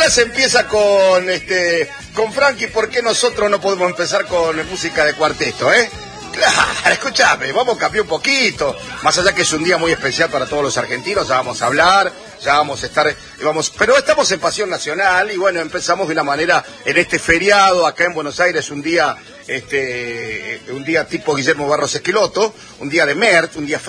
semana se empieza con Frankie, ¿por qué nosotros no podemos empezar con música de cuarteto, Claro, escúchame, vamos a cambiar un poquito, más allá que es un día muy especial para todos los argentinos, ya vamos a hablar, ya vamos a estar, pero estamos en Pasión Nacional y bueno, empezamos de una manera en este feriado acá en Buenos Aires, un día tipo Guillermo Barros Esqueloto, un día de Mert, un día